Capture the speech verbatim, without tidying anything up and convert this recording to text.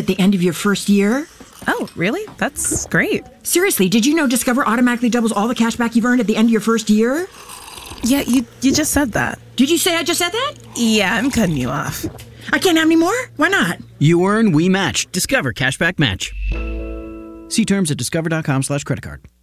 the end of your first year. Oh, really? That's great. Seriously, did you know Discover automatically doubles all the cash back you've earned at the end of your first year? Yeah, you you just said that. Did you say I just said that? Yeah, I'm cutting you off. I can't have any more? Why not? You earn, we match. Discover Cashback Match. See terms at discover.com slash credit card.